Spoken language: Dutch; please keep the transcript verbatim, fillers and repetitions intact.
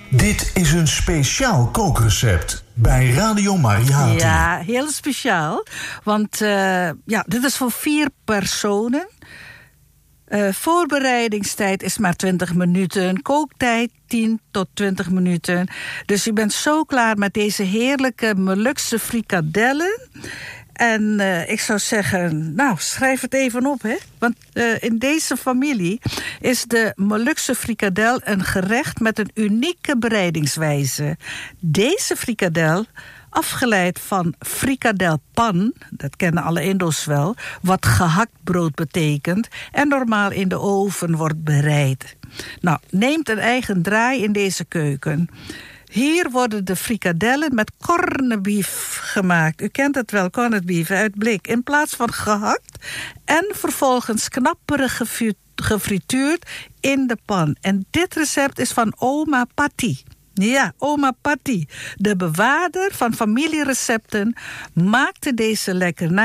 Dit is een speciaal kookrecept bij Radio Mariati. Ja, heel speciaal. Want uh, ja, dit is voor vier personen. Uh, voorbereidingstijd is maar twintig minuten. Kooktijd tien tot twintig minuten. Dus je bent zo klaar met deze heerlijke Molukse frikadellen. En uh, ik zou zeggen, nou, schrijf het even op, hè. Want uh, in deze familie is de Molukse frikadel een gerecht met een unieke bereidingswijze. Deze frikadel, afgeleid van frikadelpan, dat kennen alle Indo's wel, wat gehakt brood betekent en normaal in de oven wordt bereid. Nou, neemt een eigen draai in deze keuken. Hier worden de frikadellen met corned beef gemaakt. U kent het wel, corned beef uit blik. In plaats van gehakt en vervolgens knapperig gefrituurd in de pan. En dit recept is van oma Patty. Ja, oma Patty, de bewaarder van familierecepten, maakte deze lekkernij